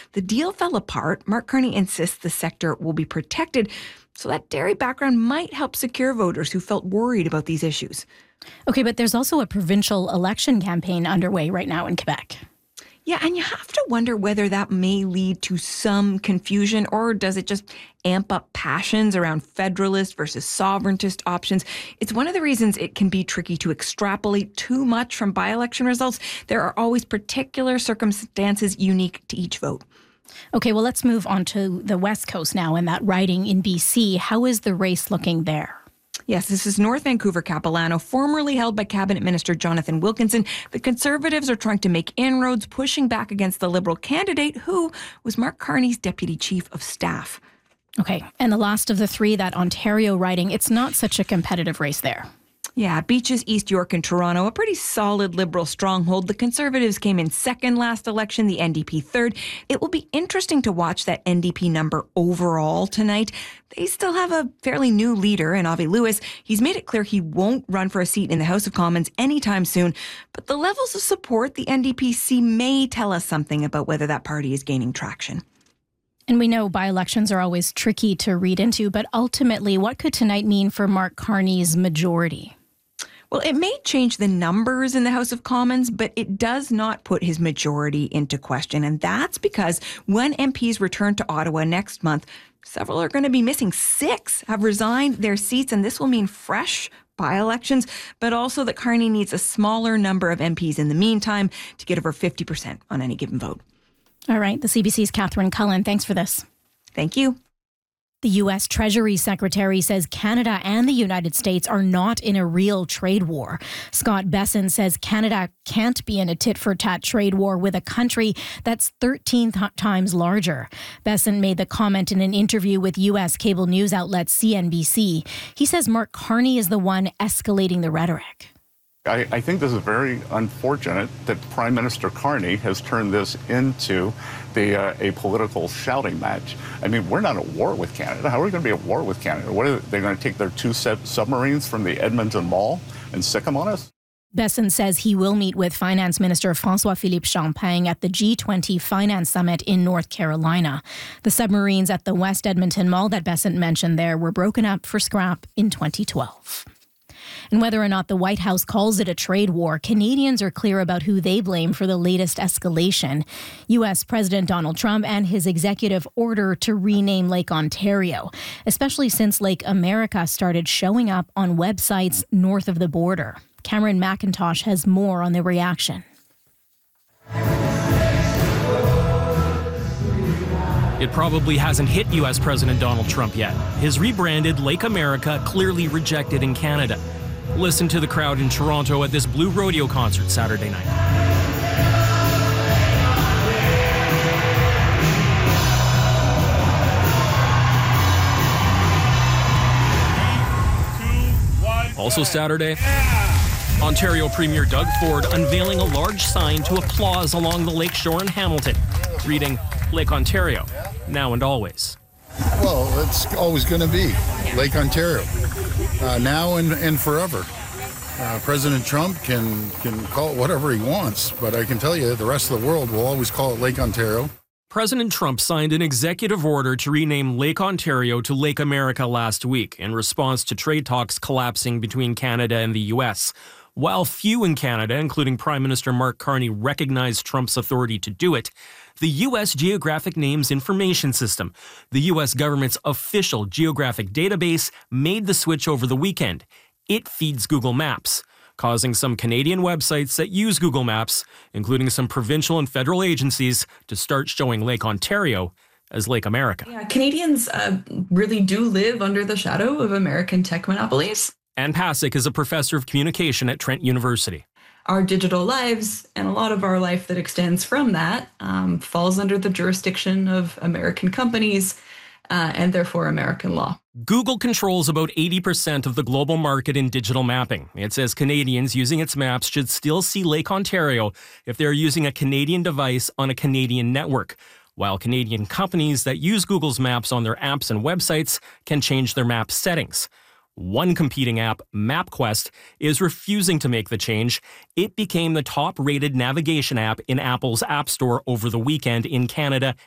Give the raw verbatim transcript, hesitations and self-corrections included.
the deal fell apart. Mark Carney insists the sector will be protected, so that dairy background might help secure voters who felt worried about these issues. Okay, but there's also a provincial election campaign underway right now in Quebec. Yeah, and you have to wonder whether that may lead to some confusion, or does it just amp up passions around federalist versus sovereigntist options? It's one of the reasons it can be tricky to extrapolate too much from by-election results. There are always particular circumstances unique to each vote. Okay, well, let's move on to the West Coast now and that riding in B C. How is the race looking there? Yes, this is North Vancouver Capilano, formerly held by Cabinet Minister Jonathan Wilkinson. The Conservatives are trying to make inroads, pushing back against the Liberal candidate, who was Mark Carney's Deputy Chief of Staff. Okay, and the last of the three, that Ontario riding, it's not such a competitive race there. Yeah, Beaches, East York and Toronto, a pretty solid Liberal stronghold. The Conservatives came in second last election, the N D P third. It will be interesting to watch that N D P number overall tonight. They still have a fairly new leader in Avi Lewis. He's made it clear he won't run for a seat in the House of Commons anytime soon. But the levels of support the N D P see may tell us something about whether that party is gaining traction. And we know by-elections are always tricky to read into, but ultimately, what could tonight mean for Mark Carney's majority? Well, it may change the numbers in the House of Commons, but it does not put his majority into question. And that's because when M Ps return to Ottawa next month, several are going to be missing. Six have resigned their seats, and this will mean fresh by-elections, but also that Carney needs a smaller number of M Ps in the meantime to get over fifty percent on any given vote. All right. The C B C's Catherine Cullen. Thanks for this. Thank you. The U S Treasury Secretary says Canada and the United States are not in a real trade war. Scott Bessent says Canada can't be in a tit-for-tat trade war with a country that's thirteen th- times larger. Bessent made the comment in an interview with U S cable news outlet C N B C. He says Mark Carney is the one escalating the rhetoric. I, I think this is very unfortunate that Prime Minister Carney has turned this into the uh, a political shouting match. I mean, we're not at war with Canada. How are we going to be at war with Canada? What are they, they're going to take their two set submarines from the Edmonton Mall and sick them on us? Bessent says he will meet with Finance Minister François-Philippe Champagne at the G twenty Finance Summit in North Carolina. The submarines at the West Edmonton Mall that Bessent mentioned there were broken up for scrap in twenty twelve. And whether or not the White House calls it a trade war, Canadians are clear about who they blame for the latest escalation. U S President Donald Trump and his executive order to rename Lake Ontario, especially since Lake America started showing up on websites north of the border. Cameron McIntosh has more on the reaction. It probably hasn't hit U S President Donald Trump yet. His rebranded Lake America clearly rejected in Canada. Listen to the crowd in Toronto at this Blue Rodeo concert Saturday night. Also Saturday, Ontario Premier Doug Ford unveiling a large sign to applause along the lakeshore in Hamilton, reading Lake Ontario, now and always. Well, it's always going to be Lake Ontario, uh, now and, and forever. Uh, President Trump can, can call it whatever he wants, but I can tell you the rest of the world will always call it Lake Ontario. President Trump signed an executive order to rename Lake Ontario to Lake America last week in response to trade talks collapsing between Canada and the U S. While few in Canada, including Prime Minister Mark Carney, recognize Trump's authority to do it, the U S Geographic Names Information System, the U S government's official geographic database, made the switch over the weekend. It feeds Google Maps, causing some Canadian websites that use Google Maps, including some provincial and federal agencies, to start showing Lake Ontario as Lake America. Yeah, Canadians uh, really do live under the shadow of American tech monopolies. Ann Pasek is a professor of communication at Trent University. Our digital lives and a lot of our life that extends from that um, falls under the jurisdiction of American companies uh, and therefore American law. Google controls about eighty percent of the global market in digital mapping. It says Canadians using its maps should still see Lake Ontario if they're using a Canadian device on a Canadian network, while Canadian companies that use Google's maps on their apps and websites can change their map settings. One competing app, MapQuest, is refusing to make the change. It became the top-rated navigation app in Apple's App Store over the weekend in Canada